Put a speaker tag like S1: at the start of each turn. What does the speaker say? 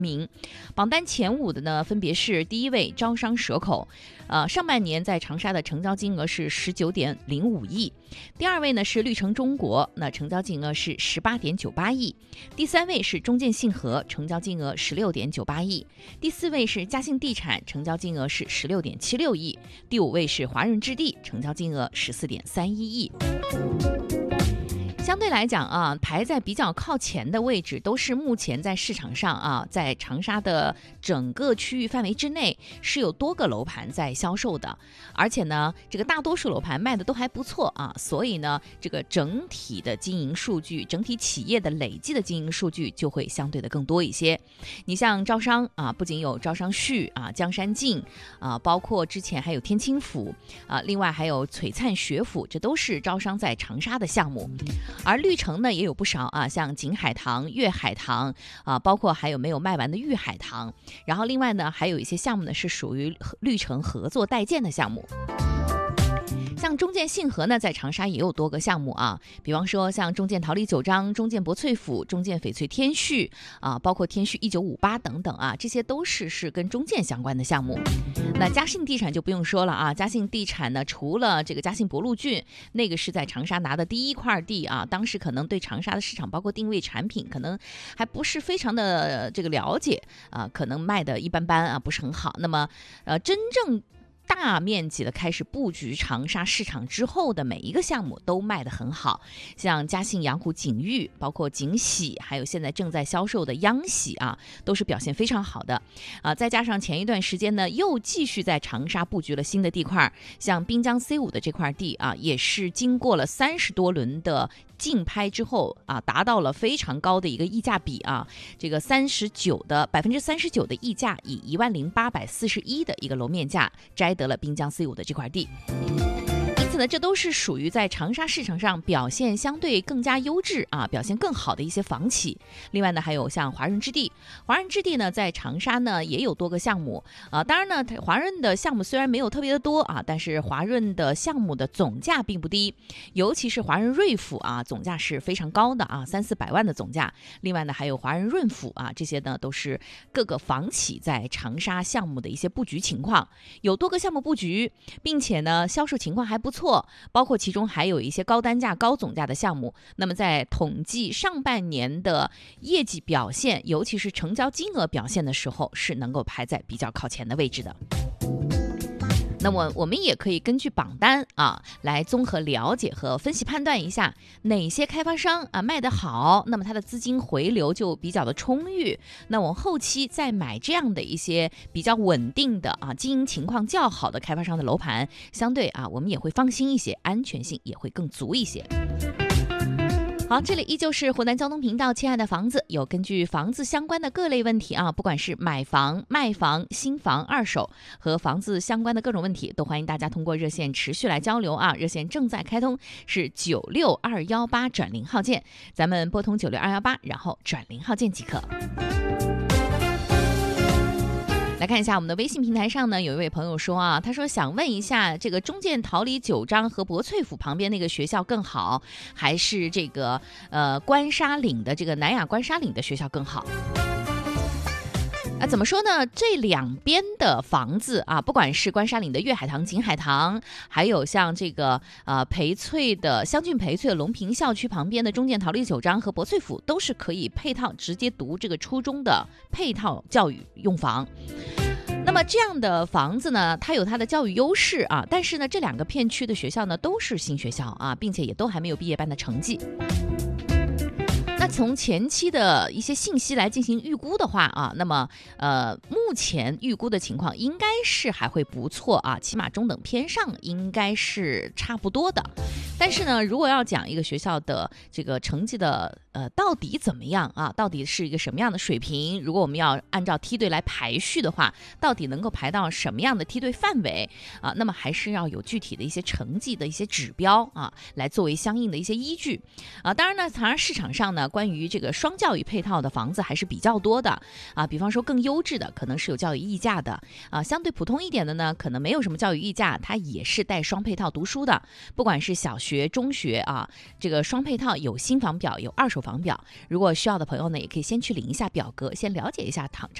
S1: 名。榜单前5的呢，分别是第1位招商蛇口，上半年在长沙的成交金额是19.05亿。第2位呢是绿城中国，那成交金额是18.98亿。第3位是中建信和，成交金额16.98亿。第4位是嘉信地产，成交金额是16.76亿。第5位是华润置地，成交金额14.31亿。相对来讲啊，排在比较靠前的位置都是目前在市场上啊，在长沙的整个区域范围之内是有多个楼盘在销售的，而且呢，这个大多数楼盘卖的都还不错啊，所以呢，这个整体的经营数据，整体企业的累计的经营数据就会相对的更多一些。你像招商啊，不仅有招商旭啊、江山静啊，包括之前还有天青府啊，另外还有璀璨学府，这都是招商在长沙的项目。而绿城呢也有不少啊，像景海棠、粤海棠啊，包括还有没有卖完的玉海棠。然后另外呢，还有一些项目呢是属于绿城合作代建的项目。像中建信和呢，在长沙也有多个项目啊，比方说像中建桃李九章、中建博翠府、中建翡翠天旭啊，包括天旭1958等等啊，这些都是跟中建相关的项目。那嘉信地产就不用说了啊，嘉信地产呢，除了这个嘉信博路郡，那个是在长沙拿的第1块地啊，当时可能对长沙的市场包括定位产品可能还不是非常的这个了解啊，可能卖的一般般啊，不是很好。那么真正大面积的开始布局长沙市场之后的每一个项目都卖得很好，像嘉信阳湖景域，包括景喜，还有现在正在销售的央喜啊，都是表现非常好的啊。再加上前一段时间呢，又继续在长沙布局了新的地块，像滨江 C5的这块地啊，也是经过了30多轮的竞拍之后啊，达到了非常高的一个溢价比啊，这个39%的溢价，以10841的一个楼面价摘得了滨江 C5的这块地。因此呢，这都是属于在长沙市场上表现相对更加优质啊，表现更好的一些房企。另外呢，还有像华润置地，华润置地呢在长沙呢也有多个项目啊。当然呢，华润的项目虽然没有特别的多啊，但是华润的项目的总价并不低，尤其是华润瑞府啊，总价是非常高的啊，300-400万的总价。另外呢，还有华润润府啊，这些呢都是各个房企在长沙项目的一些布局情况，有多个项目布局，并且呢销售情况还不错。包括其中还有一些高单价高总价的项目，那么在统计上半年的业绩表现，尤其是成交金额表现的时候，是能够排在比较靠前的位置的。那么我们也可以根据榜单啊，来综合了解和分析判断一下哪些开发商啊卖得好，那么它的资金回流就比较的充裕，那我后期再买这样的一些比较稳定的啊经营情况较好的开发商的楼盘，相对啊我们也会放心一些，安全性也会更足一些。好，这里依旧是湖南交通频道，亲爱的房子，有根据房子相关的各类问题啊，不管是买房、卖房、新房、二手和房子相关的各种问题，都欢迎大家通过热线持续来交流啊。热线正在开通，是96218转0号键，咱们拨通96218，然后转0号键即可。来看一下我们的微信平台上呢，有一位朋友说啊，他说想问一下，这个中建桃李九章和博翠府旁边那个学校更好，还是这个关沙岭的这个南亚关沙岭的学校更好？怎么说呢？这两边的房子啊，不管是关沙岭的粤海棠、景海棠，还有像这个培翠的湘俊培翠的隆平校区旁边的中建桃李九章和博翠府，都是可以配套直接读这个初中的配套教育用房。那么这样的房子呢，它有它的教育优势啊，但是呢，这两个片区的学校呢都是新学校啊，并且也都还没有毕业班的成绩。那从前期的一些信息来进行预估的话啊，那么目前预估的情况应该是还会不错啊，起码中等偏上应该是差不多的。但是呢，如果要讲一个学校的这个成绩的到底怎么样啊，到底是一个什么样的水平，如果我们要按照梯队来排序的话，到底能够排到什么样的梯队范围啊，那么还是要有具体的一些成绩的一些指标啊，来作为相应的一些依据啊。当然呢，长沙市场上呢，关关于这个双教育配套的房子还是比较多的啊。比方说更优质的可能是有教育溢价的啊，相对普通一点的呢，可能没有什么教育溢价，它也是带双配套读书的。不管是小学、中学啊，这个双配套有新房表，有二手房表。如果需要的朋友呢，也可以先去领一下表格，先了解一下